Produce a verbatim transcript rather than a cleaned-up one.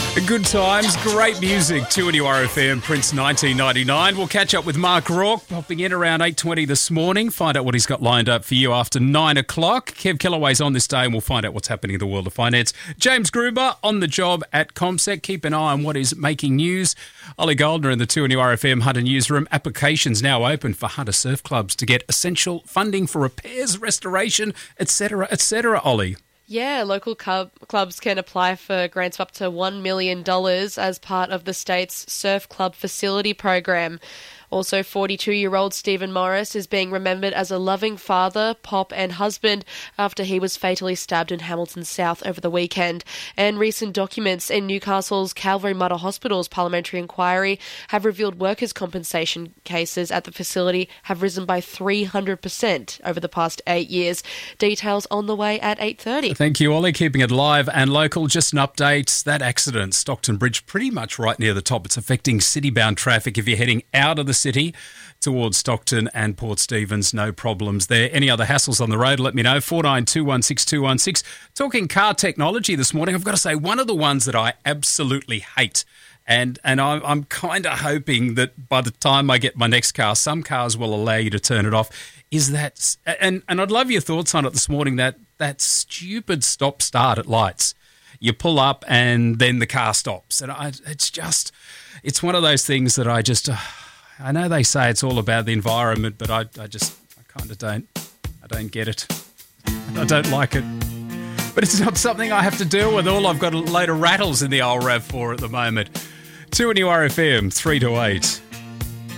Good times, great music, two N U R F M, Prince nineteen ninety-nine. We'll catch up with Mark Rourke, popping in around eight twenty this morning, find out what he's got lined up for you after nine o'clock. Kev Kellaway's on this day and we'll find out what's happening in the world of finance. James Gruber on the job at CommSec. Keep an eye on what is making news. Ollie Goldner in the two N U R F M Hunter Newsroom. Applications now open for Hunter Surf Clubs to get essential funding for repairs, restoration, et cetera, et cetera, Ollie. Yeah, local club, clubs can apply for grants of up to one million dollars as part of the state's Surf Club Facility Program. Also, forty-two-year-old Stephen Morris is being remembered as a loving father, pop and husband after he was fatally stabbed in Hamilton South over the weekend. And recent documents in Newcastle's Calvary Mater Hospital's parliamentary inquiry have revealed workers' compensation cases at the facility have risen by three hundred percent over the past eight years. Details on the way at eight thirty. Thank you, Ollie. Keeping it live and local. Just an update. That accident, Stockton Bridge, pretty much right near the top. It's affecting city-bound traffic if you're heading out of the city towards Stockton and Port Stephens. No problems there. Any other hassles on the road, let me know. four nine two one six two one six. Talking car technology this morning, I've got to say one of the ones that I absolutely hate, and and I'm, I'm kind of hoping that by the time I get my next car, some cars will allow you to turn it off, is that, and, and I'd love your thoughts on it this morning, that, that stupid stop-start at lights. You pull up and then the car stops. And I, it's just, it's one of those things that I just... Uh, I know they say it's all about the environment, but I, I just, I kind of don't, I don't get it. I don't like it. But it's not something I have to deal with. All I've got a load of rattles in the old RAV four at the moment. two N U R F M, three to eight.